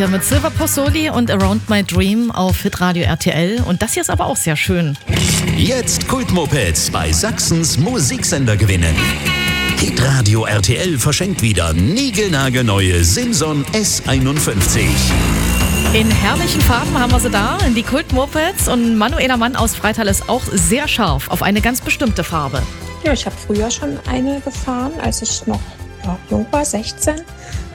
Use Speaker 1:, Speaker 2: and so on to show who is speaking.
Speaker 1: Ja, mit Silver Pozzoli und Around My Dream auf Hitradio RTL. Und das hier ist aber auch sehr schön.
Speaker 2: Jetzt Kultmopeds bei Sachsens Musiksender gewinnen. Hitradio RTL verschenkt wieder niegelnagelneue Simson S51.
Speaker 1: In herrlichen Farben haben wir sie da, die Kult-Mopeds. Und Manuela Mann aus Freital ist auch sehr scharf auf eine ganz bestimmte Farbe.
Speaker 3: Ja, ich habe früher schon eine gefahren, als ich noch jung war, 16.